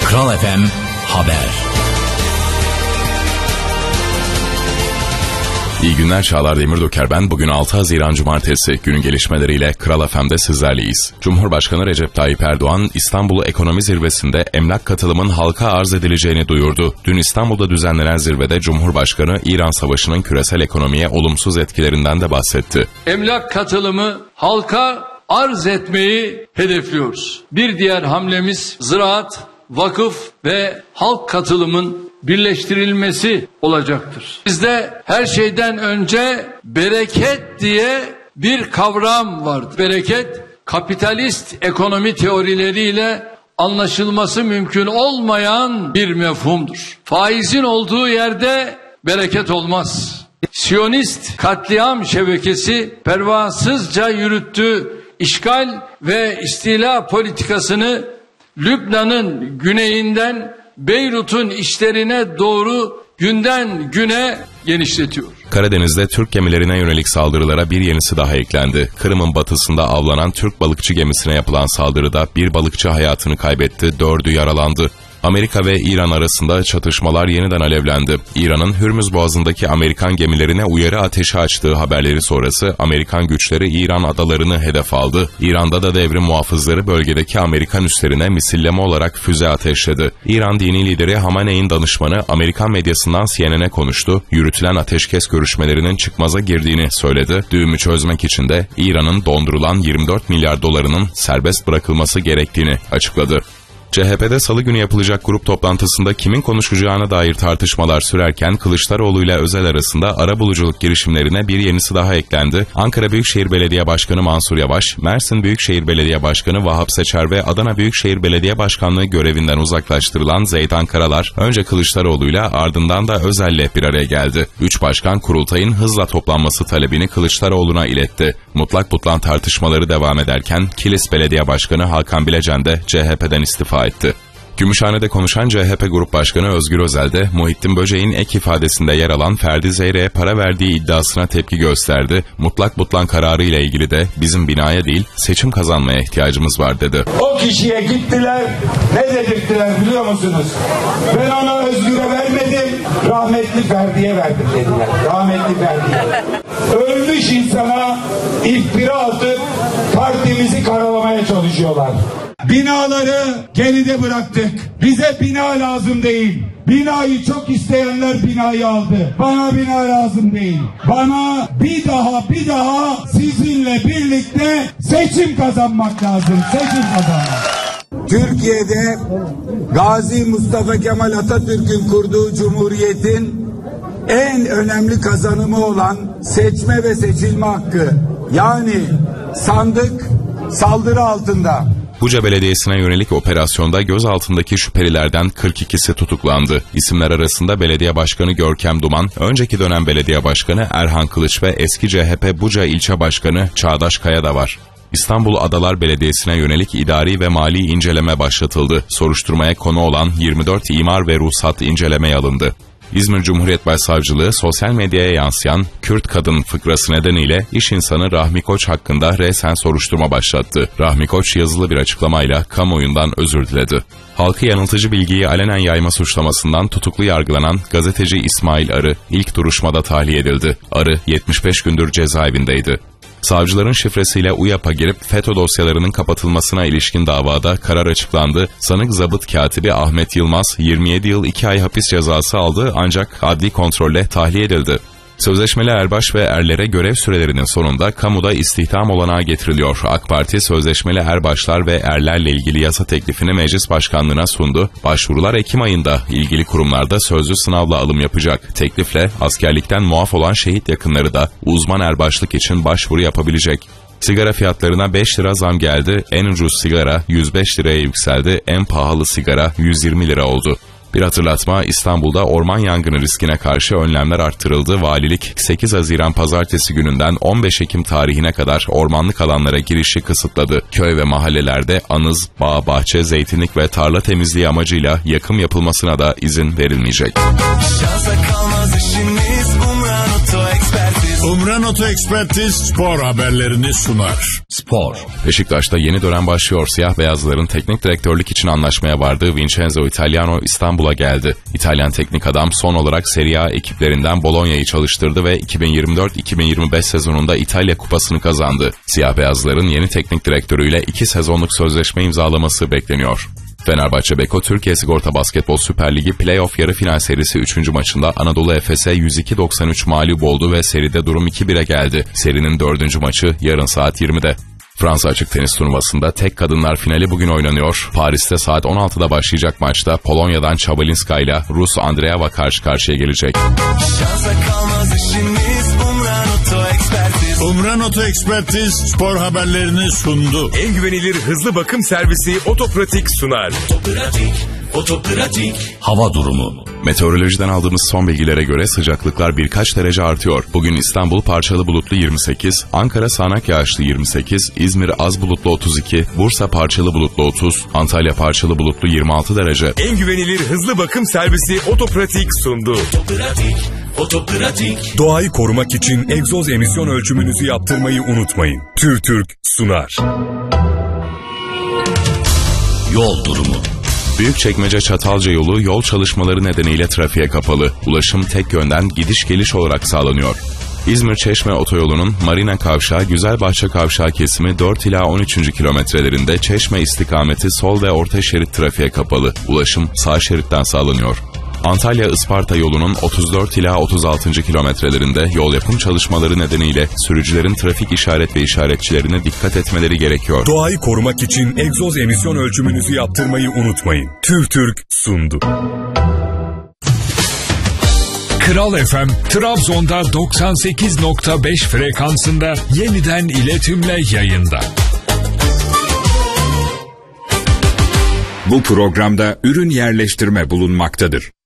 Kral FM Haber. İyi günler, Çağlar Demirdoker ben. Bugün 6 Haziran Cumartesi. Günün gelişmeleriyle Kral FM'de sizlerleyiz. Cumhurbaşkanı Recep Tayyip Erdoğan, İstanbul Ekonomi Zirvesi'nde emlak katılımın halka arz edileceğini duyurdu. Dün İstanbul'da düzenlenen zirvede Cumhurbaşkanı, İran Savaşı'nın küresel ekonomiye olumsuz etkilerinden de bahsetti. Emlak katılımı halka arz etmeyi hedefliyoruz. Bir diğer hamlemiz ziraat, vakıf ve halk katılımın birleştirilmesi olacaktır. Bizde her şeyden önce bereket diye bir kavram vardır. Bereket, kapitalist ekonomi teorileriyle anlaşılması mümkün olmayan bir mefhumdur. Faizin olduğu yerde bereket olmaz. Siyonist katliam şebekesi pervasızca yürüttüğü işgal ve istila politikasını Lübnan'ın güneyinden Beyrut'un içlerine doğru günden güne genişletiyor. Karadeniz'de Türk gemilerine yönelik saldırılara bir yenisi daha eklendi. Kırım'ın batısında avlanan Türk balıkçı gemisine yapılan saldırıda bir balıkçı hayatını kaybetti, 4'ü yaralandı. Amerika ve İran arasında çatışmalar yeniden alevlendi. İran'ın Hürmüz Boğazı'ndaki Amerikan gemilerine uyarı ateşi açtığı haberleri sonrası Amerikan güçleri İran adalarını hedef aldı. İran'da da devrim muhafızları bölgedeki Amerikan üslerine misilleme olarak füze ateşledi. İran dini lideri Hamenei'nin danışmanı Amerikan medyasından CNN'e konuştu. Yürütülen ateşkes görüşmelerinin çıkmaza girdiğini söyledi. Düğümü çözmek için de İran'ın dondurulan 24 milyar dolarının serbest bırakılması gerektiğini açıkladı. CHP'de salı günü yapılacak grup toplantısında kimin konuşacağına dair tartışmalar sürerken Kılıçdaroğlu ile Özel arasında arabuluculuk girişimlerine bir yenisi daha eklendi. Ankara Büyükşehir Belediye Başkanı Mansur Yavaş, Mersin Büyükşehir Belediye Başkanı Vahap Seçer ve Adana Büyükşehir Belediye Başkanlığı görevinden uzaklaştırılan Zeydan Karalar, önce Kılıçdaroğlu'yla ardından da Özel'le bir araya geldi. 3 başkan kurultayın hızla toplanması talebini Kılıçdaroğlu'na iletti. Mutlak butlan tartışmaları devam ederken Kilis Belediye Başkanı Hakan Bilecen de CHP'den istifa etti. Gümüşhane'de konuşan CHP Grup Başkanı Özgür Özel de Muhittin Böceğin ek ifadesinde yer alan Ferdi Zeyrek'e para verdiği iddiasına tepki gösterdi. Mutlak butlan kararı ile ilgili de bizim binaya değil seçim kazanmaya ihtiyacımız var dedi. O kişiye gittiler, ne dedirttiler biliyor musunuz? Ben ona Özgür'e vermedim, rahmetli Ferdi'ye verdim dediler. Rahmetli Ferdi'ye. Ölmüş insana iftira atıp partimizi karalamaya çalışıyorlar. Binaları geride bıraktık. Bize bina lazım değil. Binayı çok isteyenler binayı aldı. Bana bina lazım değil. Bana bir daha sizinle birlikte seçim kazanmak lazım. Seçim kazanmak. Türkiye'de Gazi Mustafa Kemal Atatürk'ün kurduğu cumhuriyetin en önemli kazanımı olan seçme ve seçilme hakkı. Yani sandık saldırı altında. Buca Belediyesi'ne yönelik operasyonda gözaltındaki şüphelilerden 42'si tutuklandı. İsimler arasında Belediye Başkanı Görkem Duman, önceki dönem Belediye Başkanı Erhan Kılıç ve eski CHP Buca İlçe Başkanı Çağdaş Kaya da var. İstanbul Adalar Belediyesi'ne yönelik idari ve mali inceleme başlatıldı. Soruşturmaya konu olan 24 imar ve ruhsat incelemeye alındı. İzmir Cumhuriyet Başsavcılığı sosyal medyaya yansıyan Kürt kadın fıkrası nedeniyle iş insanı Rahmi Koç hakkında resen soruşturma başlattı. Rahmi Koç yazılı bir açıklamayla kamuoyundan özür diledi. Halkı yanıltıcı bilgiyi alenen yayma suçlamasından tutuklu yargılanan gazeteci İsmail Arı ilk duruşmada tahliye edildi. Arı 75 gündür cezaevindeydi. Savcıların şifresiyle UYAP'a girip FETÖ dosyalarının kapatılmasına ilişkin davada karar açıklandı. Sanık zabıt katibi Ahmet Yılmaz 27 yıl 2 ay hapis cezası aldı ancak adli kontrolle tahliye edildi. Sözleşmeli erbaş ve erlere görev sürelerinin sonunda kamuda istihdam olanağı getiriliyor. AK Parti sözleşmeli erbaşlar ve erlerle ilgili yasa teklifini meclis başkanlığına sundu. Başvurular Ekim ayında ilgili kurumlarda sözlü sınavla alım yapacak. Teklifle askerlikten muaf olan şehit yakınları da uzman erbaşlık için başvuru yapabilecek. Sigara fiyatlarına 5 lira zam geldi. En ucuz sigara 105 liraya yükseldi. En pahalı sigara 120 lira oldu. Bir hatırlatma, İstanbul'da orman yangını riskine karşı önlemler arttırıldı. Valilik 8 Haziran Pazartesi gününden 15 Ekim tarihine kadar ormanlık alanlara girişi kısıtladı. Köy ve mahallelerde anız, bağ, bahçe, zeytinlik ve tarla temizliği amacıyla yakım yapılmasına da izin verilmeyecek. Şansa kalmaz işimiz, umranı Umran Oto Ekspertiz spor haberlerini sunar. Spor. Beşiktaş'ta yeni dönem başlıyor. Siyah beyazların teknik direktörlük için anlaşmaya vardığı Vincenzo Italiano İstanbul'a geldi. İtalyan teknik adam son olarak Serie A ekiplerinden Bologna'yı çalıştırdı ve 2024-2025 sezonunda İtalya Kupası'nı kazandı. Siyah beyazların yeni teknik direktörüyle 2 sezonluk sözleşme imzalaması bekleniyor. Fenerbahçe Beko Türkiye Sigorta Basketbol Süper Ligi Playoff yarı final serisi 3. maçında Anadolu Efes'e 102-93 mağlup oldu ve seride durum 2-1'e geldi. Serinin 4. maçı yarın saat 20'de. Fransa Açık Tenis Turnuvası'nda tek kadınlar finali bugün oynanıyor. Paris'te saat 16'da başlayacak maçta Polonya'dan Chabalinska ile Rus Andreeva karşı karşıya gelecek. Umran Oto Ekspertiz spor haberlerini sundu. En güvenilir hızlı bakım servisi Otopratik sunar. Otopratik. Hava durumu. Meteorolojiden aldığımız son bilgilere göre sıcaklıklar birkaç derece artıyor. Bugün İstanbul parçalı bulutlu 28, Ankara sağanak yağışlı 28, İzmir az bulutlu 32, Bursa parçalı bulutlu 30, Antalya parçalı bulutlu 26 derece. En güvenilir hızlı bakım servisi Otopratik sundu. Otopratik. Doğayı korumak için egzoz emisyon ölçümünüzü yaptırmayı unutmayın. TÜRTÜRK sunar. Yol durumu. Büyükçekmece Çatalca yolu yol çalışmaları nedeniyle trafiğe kapalı. Ulaşım tek yönden gidiş geliş olarak sağlanıyor. İzmir-Çeşme otoyolunun Marina Kavşağı Güzelbahçe Kavşağı kesimi 4 ila 13. kilometrelerinde Çeşme istikameti sol ve orta şerit trafiğe kapalı. Ulaşım sağ şeritten sağlanıyor. Antalya-Isparta yolunun 34 ila 36. kilometrelerinde yol yapım çalışmaları nedeniyle sürücülerin trafik işaret ve işaretçilerine dikkat etmeleri gerekiyor. Doğayı korumak için egzoz emisyon ölçümünüzü yaptırmayı unutmayın. TÜRTÜRK sundu. Kral FM, Trabzon'da 98.5 frekansında yeniden iletimle yayında. Bu programda ürün yerleştirme bulunmaktadır.